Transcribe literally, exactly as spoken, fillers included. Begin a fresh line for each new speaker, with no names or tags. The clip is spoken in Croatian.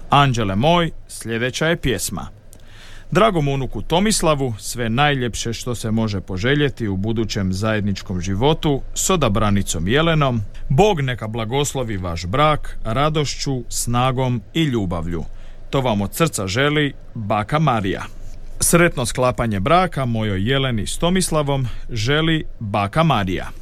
Anđele moj, sljedeća je pjesma. Dragom unuku Tomislavu, sve najljepše što se može poželjeti u budućem zajedničkom životu s odabranicom Jelenom, Bog neka blagoslovi vaš brak radošću, snagom i ljubavlju. To vam od srca želi baka Marija. Sretno sklapanje braka mojoj Jeleni s Tomislavom želi baka Marija.